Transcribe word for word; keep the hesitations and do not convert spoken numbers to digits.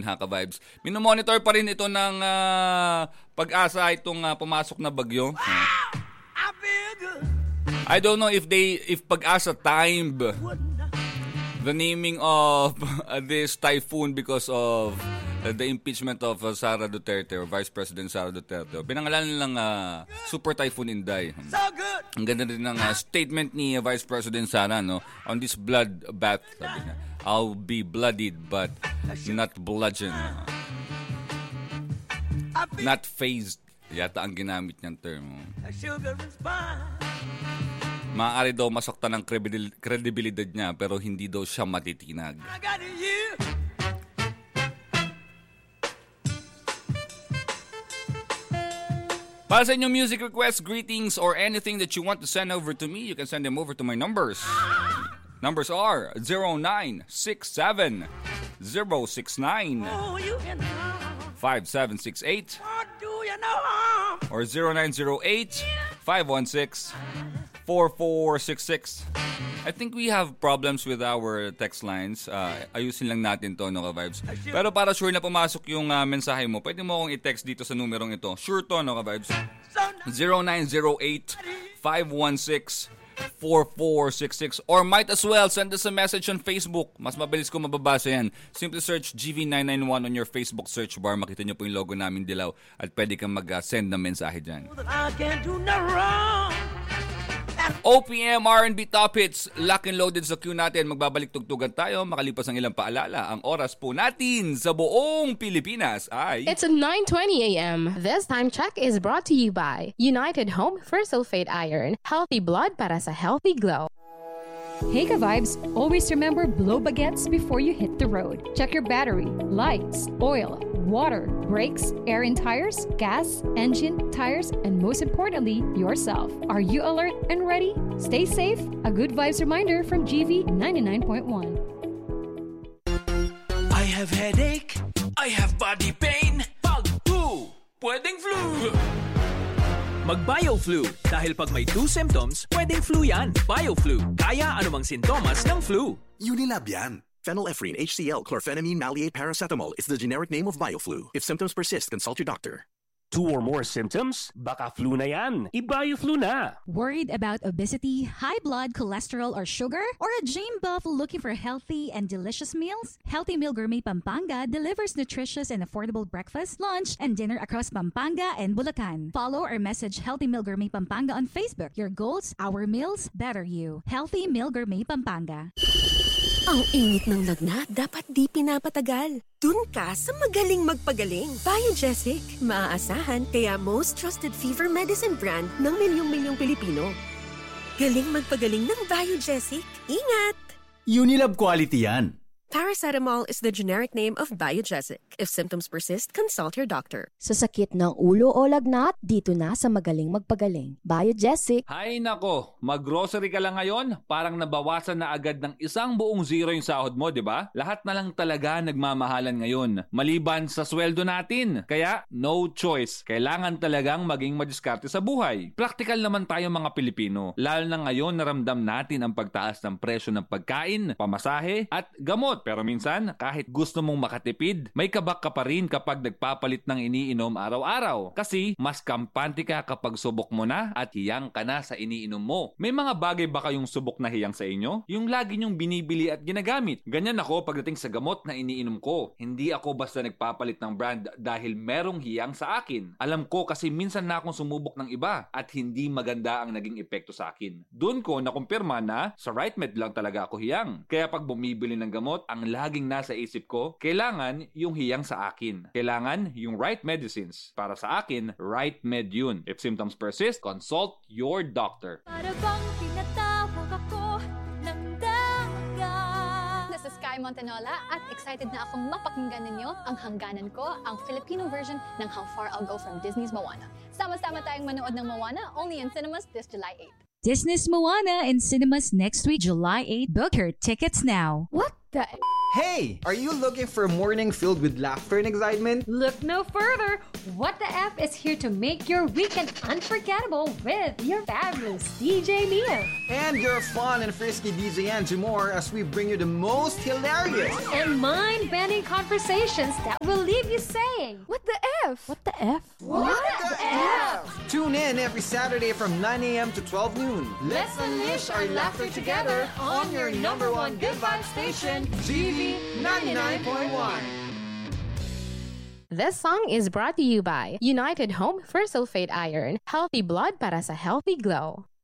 ha, ka-vibes. Minomonitor pa rin ito ng uh, Pag-asa itong uh, pumasok na bagyo. I don't know if they, if Pag-asa timed the naming of uh, this typhoon because of uh, the impeachment of uh, Sara Duterte or Vice President Sara Duterte. Pinangalanan nilang uh, Super Typhoon Inday. Ang ganda din ng uh, statement ni uh, Vice President Sara, no, on this bloodbath. Sabi niya, I'll be bloodied but not bludgeoned. Not phased. Yata ang ginamit niyang term. Maaari daw masaktan ang kredibilidad niya pero hindi daw siya matitinag. Para sa inyong music requests, greetings, or anything that you want to send over to me, you can send them over to my numbers. Numbers are zero nine six seven zero six nine five seven six eight or zero nine zero eight five one six four four six six. I think we have problems with our text lines. Uh, ayusin lang natin to, no, ka-vibes. Pero para sure na pumasok yung uh, mensahe mo, pwede mo akong i-text dito sa numerong ito. Sure to, no, ka-vibes? zero nine zero eight five one six four four six six or might as well send us a message on Facebook. Mas mabilis ko mababasa yan. Simply search G V nine nine one on your Facebook search bar. Makita nyo po yung logo namin dilaw at pwede kang mag-send ng mensahe dyan. O P M R and B Top Hits, lock and loaded sa queue natin. Magbabalik tugtugan tayo makalipas ang ilang paalala. Ang oras po natin sa buong Pilipinas ay... It's nine twenty a.m. This time check is brought to you by United Home for Sulfate Iron. Healthy blood para sa healthy glow. Hey ka-vibes, always remember blow baguettes before you hit the road. Check your battery, lights, oil, water, brakes, air in tires, gas, engine, tires, and most importantly, yourself. Are you alert and ready? Stay safe. A good vibes reminder from G V ninety-nine point one. I have headache. I have body pain. Pag flu. Pwedeng flu. Mag-BioFlu. Dahil pag may two symptoms, pwedeng flu yan. BioFlu. Kaya anumang sintomas ng flu. Unilab yan. Phenylephrine, H C L, chlorphenamine, maleate, paracetamol is the generic name of BioFlu. If symptoms persist, consult your doctor. Two or more symptoms? Baka flu na yan. I-BioFlu na. Worried about obesity, high blood cholesterol or sugar? Or a gym buff looking for healthy and delicious meals? Healthy Meal Gourmet Pampanga delivers nutritious and affordable breakfast, lunch, and dinner across Pampanga and Bulacan. Follow or message Healthy Meal Gourmet Pampanga on Facebook. Your goals, our meals, better you. Healthy Meal Gourmet Pampanga. Ang init ng lagnat, dapat di pinapatagal. Dun ka sa magaling magpagaling. Biogesic. Maaasahan kaya most trusted fever medicine brand ng milyong-milyong Pilipino. Galing magpagaling ng Biogesic. Ingat! Unilab quality yan. Paracetamol is the generic name of Biogesic. If symptoms persist, consult your doctor. Sa sakit ng ulo o lagnat, dito na sa magaling magpagaling. Biogesic. Hay nako, mag-grocery ka lang ngayon, parang nabawasan na agad ng isang buong zero yung sahod mo, di ba? Lahat na lang talaga nagmamahalan ngayon, maliban sa sweldo natin. Kaya, no choice. Kailangan talagang maging madiskarte sa buhay. Praktikal naman tayo mga Pilipino. Lalo na ngayon naramdam natin ang pagtaas ng presyo ng pagkain, pamasahe, at gamot. Pero minsan, kahit gusto mong makatipid, may kabak ka pa rin kapag nagpapalit ng iniinom araw-araw. Kasi mas kampante ka kapag subok mo na at hiyang ka na sa iniinom mo. May mga bagay ba kayong subok na hiyang sa inyo? Yung lagi nyong binibili at ginagamit. Ganyan ako pagdating sa gamot na iniinom ko. Hindi ako basta nagpapalit ng brand dahil merong hiyang sa akin. Alam ko kasi minsan na akong sumubok ng iba at hindi maganda ang naging epekto sa akin. Doon ko nakumpirma na sa RightMed lang talaga ako hiyang. Kaya pag bumibili ng gamot, ang laging nasa isip ko, kailangan yung hiyang sa akin. Kailangan yung right medicines. Para sa akin, RightMed yun. If symptoms persist, consult your doctor. Para bang tinatawag ako ng daga. This is Sky Montanola at excited na akong mapakinggan ninyo ang hangganan ko, ang Filipino version ng How Far I'll Go from Disney's Moana. Sama-sama tayong manood ng Moana only in cinemas this July eighth. Disney's Moana in cinemas next week, July eighth. Book your tickets now. What? the Hey, are you looking for a morning filled with laughter and excitement? Look no further. What the F is here to make your weekend unforgettable with your fabulous D J Mia. And your fun and frisky D J Angie Moore as we bring you the most hilarious and mind-bending conversations that will leave you saying, What the F? What the F? What, what the, the F? F? Tune in every Saturday from nine a.m. to twelve noon. Let's unleash our laughter together on your number one good vibe station, G V ninety-nine point one. This song is brought to you by United Home for Sulfate Iron. Healthy blood para sa healthy glow.